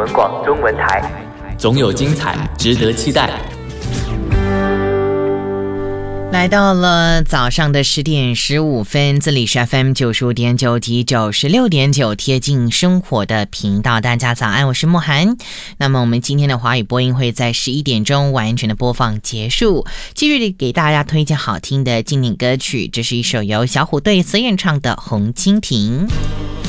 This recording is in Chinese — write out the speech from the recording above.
文广中文台， 总有精彩值得期待。 来到了早上的10点15分，这里是 FM 95.9及96.9贴近生活的频道。大家早安，我是慕涵。那么我们今天的华语播音会在11点钟完全的播放结束，继续给大家推荐好听的经典歌曲。这是一首由小虎队所演唱的《红蜻蜓》。